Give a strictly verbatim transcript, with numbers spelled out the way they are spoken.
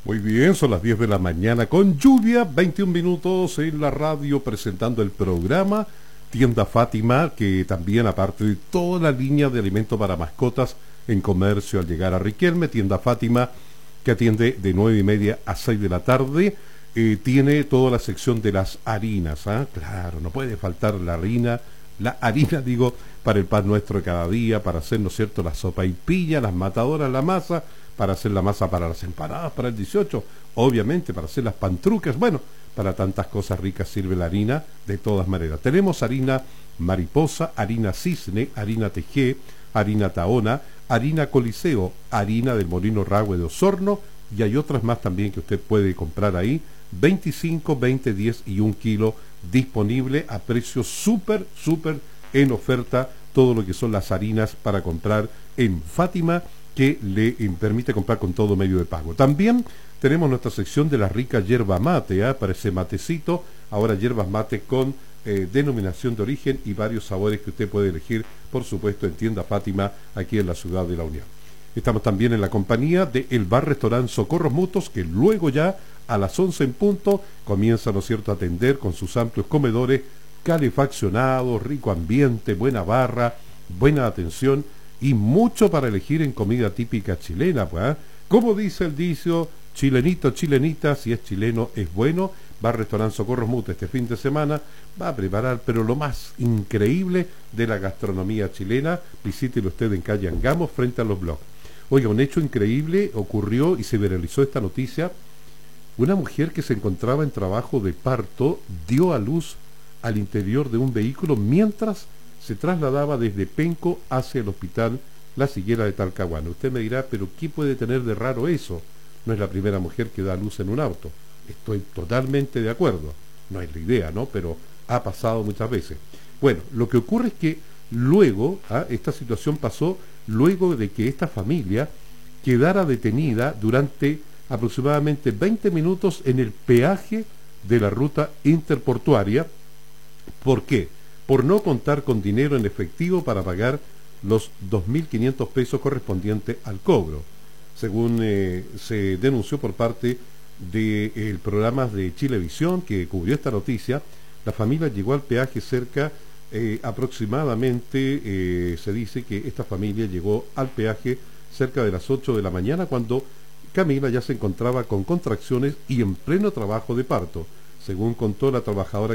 Muy bien, son las diez de la mañana con lluvia, veintiún minutos en la radio presentando el programa Tienda Fátima, que también aparte de toda la línea de alimentos para mascotas en comercio al llegar a Riquelme, Tienda Fátima que atiende de nueve y media a seis de la tarde, eh, tiene toda la sección de las harinas, ¿ah? Claro, no puede faltar la harina, la harina digo, para el pan nuestro de cada día, para hacer, ¿no es cierto?, la sopa y pilla, las matadoras, la masa, para hacer la masa para las empanadas, para el dieciocho, obviamente para hacer las pantrucas, bueno, para tantas cosas ricas sirve la harina de todas maneras. Tenemos harina mariposa, harina cisne, harina tejé, harina taona, harina coliseo, harina del molino Rahue de Osorno, y hay otras más también que usted puede comprar ahí, veinticinco, veinte, diez y un kilo disponible a precio súper, súper en oferta, todo lo que son las harinas para comprar en Fátima, que le eh, permite comprar con todo medio de pago. También tenemos nuestra sección de la rica yerba mate, ¿eh? Para ese matecito, ahora yerbas mate con eh, denominación de origen y varios sabores que usted puede elegir, por supuesto, en Tienda Fátima, aquí en la ciudad de La Unión. Estamos también en la compañía de el bar restaurante Socorros Mutuos, que luego ya a las once en punto comienza, ¿no es cierto?, a atender con sus amplios comedores, calefaccionados, rico ambiente, buena barra, buena atención y mucho para elegir en comida típica chilena, pues, ¿eh? Como dice el dicho, chilenito, chilenita, si es chileno es bueno. Bar Restaurante Socorros Mutuos este fin de semana va a preparar, pero lo más increíble de la gastronomía chilena. Visítelo usted en calle Angamos, frente a los blogs. Oiga, un hecho increíble ocurrió y se viralizó esta noticia. Una mujer que se encontraba en trabajo de parto dio a luz al interior de un vehículo mientras se trasladaba desde Penco hacia el hospital La Siguera de Talcahuano. Usted me dirá, pero ¿qué puede tener de raro eso? No es la primera mujer que da a luz en un auto. Estoy totalmente de acuerdo. No es la idea, ¿no? Pero ha pasado muchas veces. Bueno, lo que ocurre es que luego, ¿ah? esta situación pasó luego de que esta familia quedara detenida durante aproximadamente veinte minutos en el peaje de la ruta interportuaria. ¿Por qué? Por no contar con dinero en efectivo para pagar los dos mil quinientos pesos correspondientes al cobro. Según eh, se denunció por parte del de, programa de Chilevisión que cubrió esta noticia, la familia llegó al peaje cerca, eh, aproximadamente, eh, se dice que esta familia llegó al peaje cerca de las ocho de la mañana cuando Camila ya se encontraba con contracciones y en pleno trabajo de parto. Según contó la trabajadora